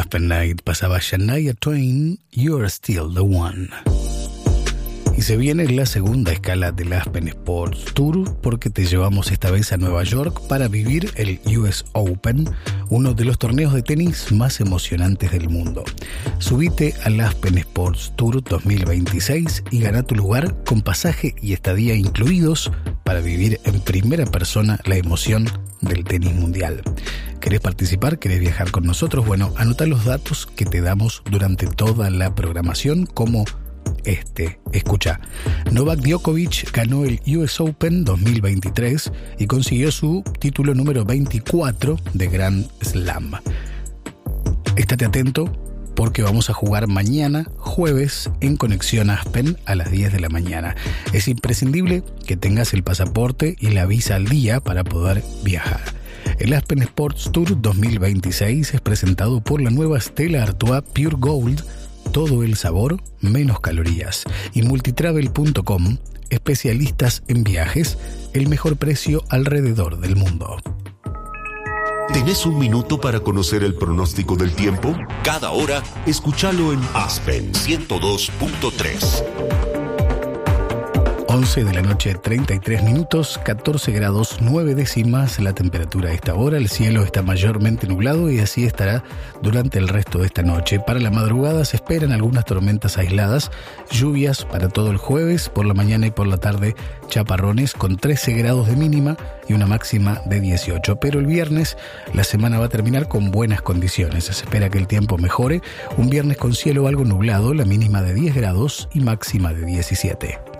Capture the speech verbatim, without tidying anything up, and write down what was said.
Aspen Night pasaba Shania Twain, You're Still the One. Y se viene la segunda escala del Aspen Sports Tour porque te llevamos esta vez a Nueva York para vivir el U S Open, uno de los torneos de tenis más emocionantes del mundo. Subite al Aspen Sports Tour dos mil veintiséis y gana tu lugar con pasaje y estadía incluidos para vivir en primera persona la emoción del tenis mundial. ¿Querés participar? ¿Querés viajar con nosotros? Bueno, anota los datos que te damos durante toda la programación como este. Escucha, Novak Djokovic ganó el U S Open dos mil veintitrés y consiguió su título número veinticuatro de Grand Slam. Estate atento porque vamos a jugar mañana, jueves, en Conexión Aspen a las diez de la mañana. Es imprescindible que tengas el pasaporte y la visa al día para poder viajar. El Aspen Sports Tour dos mil veintiséis es presentado por la nueva Stella Artois Pure Gold, todo el sabor, menos calorías. Y multitravel punto com, especialistas en viajes, el mejor precio alrededor del mundo. ¿Tenés un minuto para conocer el pronóstico del tiempo? Cada hora, escúchalo en Aspen ciento dos punto tres. once de la noche, treinta y tres minutos, catorce grados, nueve décimas la temperatura a esta hora. El cielo está mayormente nublado y así estará durante el resto de esta noche. Para la madrugada se esperan algunas tormentas aisladas, lluvias para todo el jueves, por la mañana y por la tarde chaparrones con trece grados de mínima y una máxima de dieciocho. Pero el viernes la semana va a terminar con buenas condiciones. Se espera que el tiempo mejore. Un viernes con cielo algo nublado, la mínima de diez grados y máxima de diecisiete.